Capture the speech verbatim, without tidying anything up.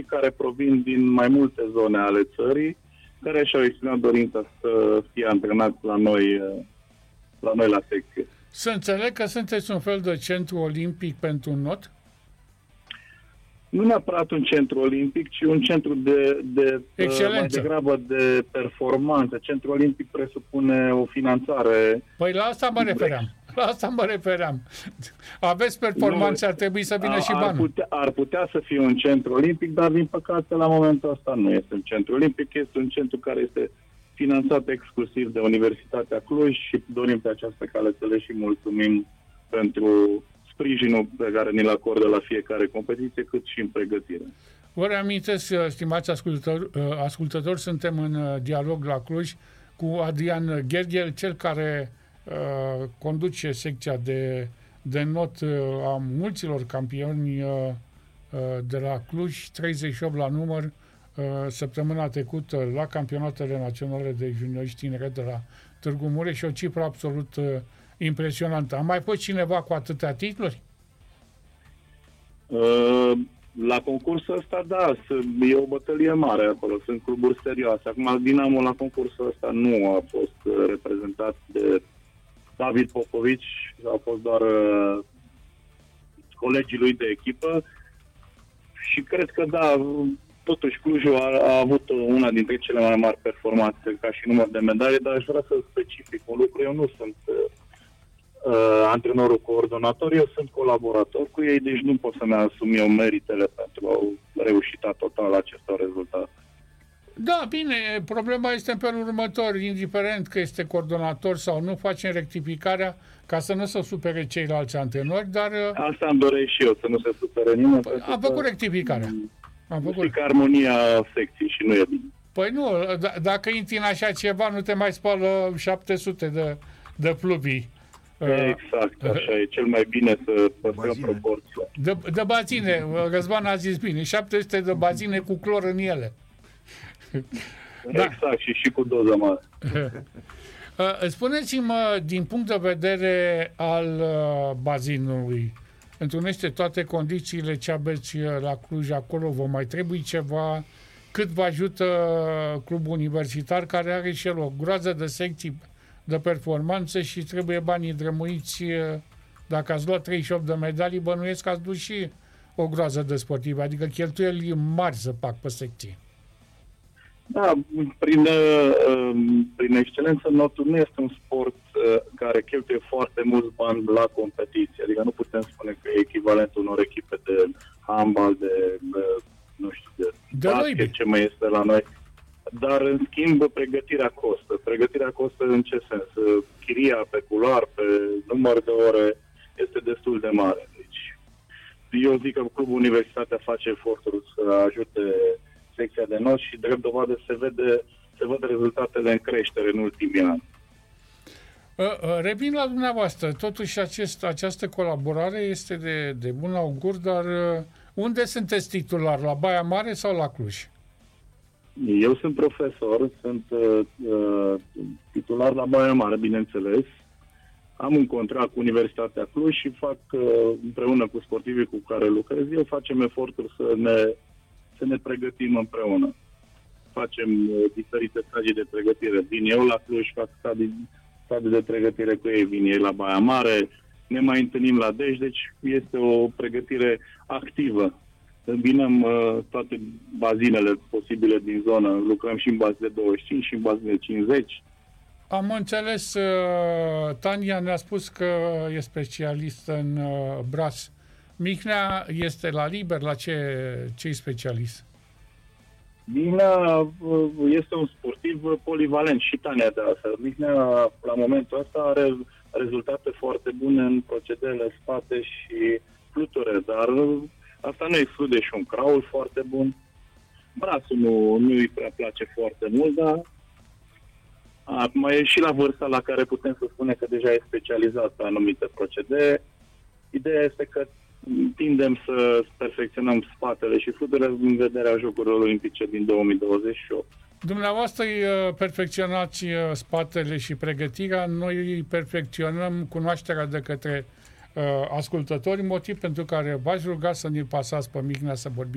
care provin din mai multe zone ale țării, care și-au exprimat dorința să fie antrenați la noi, la noi la secție. Să înțeleg că sunteți un fel de centru olimpic pentru not? Nu neapărat un centru olimpic, ci un centru de, de mai degrabă de performanță. Centru olimpic presupune o finanțare. Păi la asta mă refeream. La asta mă refeream. Aveți performanțe, ar trebui să vină a, și banul. Ar putea, ar putea să fie un centru olimpic, dar din păcate la momentul ăsta nu este un centru olimpic, este un centru care este finanțat exclusiv de Universitatea Cluj și dorim pe această cale să le și mulțumim pentru sprijinul pe care ni-l acordă la fiecare competiție, cât și în pregătire. Vă reamintesc, stimați ascultători, ascultători, suntem în dialog la Cluj cu Adrian Gherghel, cel care uh, conduce secția de, de not uh, a mulților campioni uh, de la Cluj, treizeci și opt la număr, uh, săptămâna trecută la campionatele naționale de junioriști tineret de la Târgu Mureș și o cifră absolut uh, impresionantă. A mai fost cineva cu atâtea titluri? Uh, la concursul ăsta, da, e o bătălie mare acolo, sunt cluburi serioase. Acum, Dinamo la concursul ăsta nu a fost reprezentat de David Popovici, au fost doar uh, colegii lui de echipă și cred că, da, totuși Clujul a, a avut una dintre cele mai mari performanțe ca și număr de medalii, dar aș vrea să specific un lucru. Eu nu sunt uh, Uh, antrenorul coordonator, eu sunt colaborator cu ei, deci nu pot să-mi asum eu meritele pentru reușita totală acestor rezultate. Da, bine, problema este în felul următor, indiferent că este coordonator sau nu, facem rectificarea ca să nu se supere ceilalți antrenori, dar... Asta îmi doresc și eu, să nu se supere nimeni. Păi, am făcut rectificarea. Am făcut. Știi că armonia secției și nu e bine. Păi nu, d- dacă intri în așa ceva, nu te mai spală șapte sute de, de plubii. Exact, așa e. Cel mai bine să păstrăm proporția. De, de bazine, Răzvan a zis bine, șapte sute de bazine cu clor în ele. Exact, da. și, și cu doză mare. Spuneți-mă, din punct de vedere al bazinului, întrunește toate condițiile ce aveți la Cluj acolo, vă mai trebuie ceva? Cât vă ajută clubul universitar, care are și el o groază de secții de performanță și trebuie banii drămuiți. Dacă ați luat treizeci și opt de medalii, bănuiesc că ați dus și o groază de sportivi, adică cheltuieli mari să fac pe secție. Da, prin, prin excelență, notul nu este un sport care cheltuie foarte mulți bani la competiție, adică nu putem spune că e echivalentul unor echipe de handbal, de, de nu știu, de, de basket, ce mai este la noi. Dar, în schimb, pregătirea costă. Pregătirea costă în ce sens? Chiria pe culoar, pe număr de ore, este destul de mare. Deci, eu zic că Clubul Universitatea face eforturi să ajute secția de not și, drept dovadă, se vede, se văd rezultatele în creștere în ultimii ani. Revin la dumneavoastră. Totuși, acest, această colaborare este de, de bun augur, dar unde sunteți titular? La Baia Mare sau la Cluj? Eu sunt profesor, sunt uh, titular la Baia Mare, bineînțeles. Am un contract cu Universitatea Cluj și fac, uh, împreună cu sportivii cu care lucrez, eu facem eforturi să ne, să ne pregătim împreună. Facem uh, diferite stadii de pregătire. Vin eu la Cluj, fac stadii, stadii de pregătire cu ei, vin ei la Baia Mare, ne mai întâlnim la Dej, deci este o pregătire activă. Îmbinăm uh, toate bazinele posibile din zonă. Lucrăm și în bază de douăzeci și cinci și în bază de cincizeci. Am înțeles, uh, Tania ne-a spus că e specialist în uh, bras. Mihnea este la liber? La ce ce specialist? Mihnea uh, este un sportiv polivalent și Tania de asta. Mihnea, la momentul ăsta, are rezultate foarte bune în procedeele spate și fluture, dar asta nu exclude și un crawl foarte bun. Brațul nu, nu îi prea place foarte mult, dar acum e și la vârsta la care putem să spunem că deja e specializat pe anumite procedee. Ideea este că tindem să perfecționăm spatele și fluturile în vederea Jocurilor Olimpice din două mii douăzeci și opt. Dumneavoastră îi perfecționați spatele și pregătirea, noi îi perfecționăm cunoașterea de către uh, ascultători, motiv pentru care v-aș ruga să ne-l pasați pe Mihnea să vorbim